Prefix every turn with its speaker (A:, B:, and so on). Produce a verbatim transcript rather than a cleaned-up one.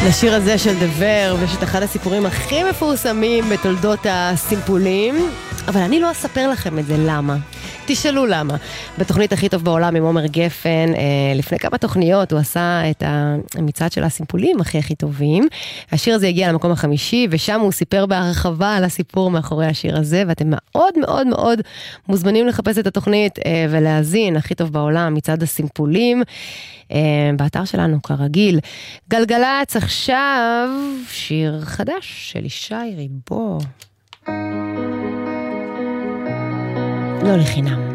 A: לשיר הזה של דבר, ויש את אחד הסיפורים הכי מפורסמים בתולדות הסימפולים, אבל אני לא אספר לכם את זה, למה? תשאלו למה. בתוכנית הכי טוב בעולם עם עומר גפן, לפני כמה תוכניות הוא עשה את המצעד של הסימפולים הכי הכי טובים. השיר הזה הגיע למקום החמישי, ושם הוא סיפר בהרחבה על הסיפור מאחורי השיר הזה, ואתם מאוד מאוד מאוד מוזמנים לחפש את התוכנית ולהזין, הכי טוב בעולם, מצעד הסימפולים, באתר שלנו כרגיל. גלגלץ עכשיו, שיר חדש של ישי ריבו. לא לחינם.